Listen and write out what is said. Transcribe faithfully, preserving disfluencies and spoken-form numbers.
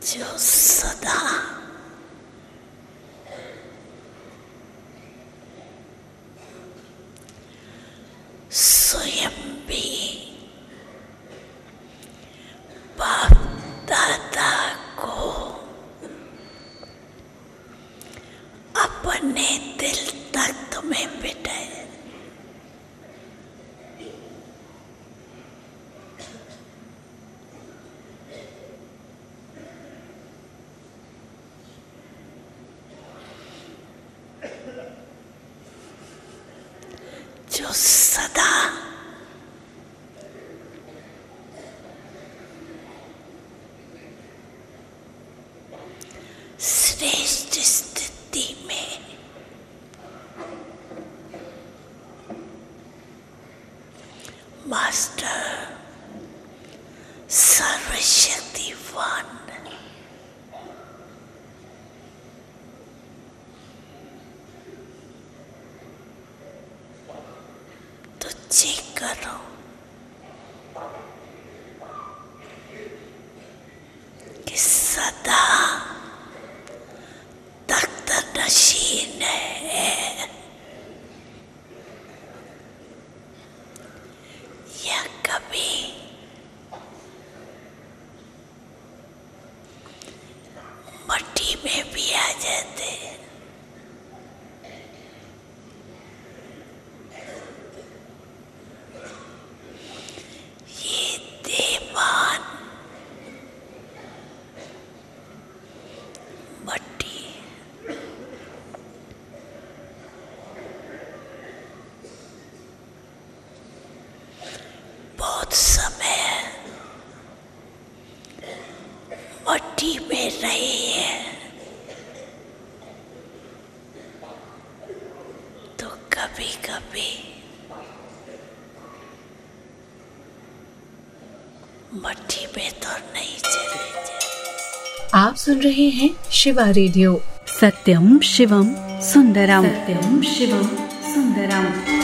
जो सदा स्वयं भी बाप दादा को अपने दिल तक में बिठाए, जो सदा श्रेष्ठ स्थिति में मास्टर सर्वशक्तिवान तुझे करो कि सदा तख्त नशीन है या कभी मट्टी में भी आ जाते। ये देवान मट्टी बहुत समय मट्टी में रही है, तो कभी कभी मट्टी में तो नहीं चले जाए। आप सुन रहे हैं शिवा रेडियो। सत्यम शिवम सुंदरम, सत्यम शिवम सुंदरम।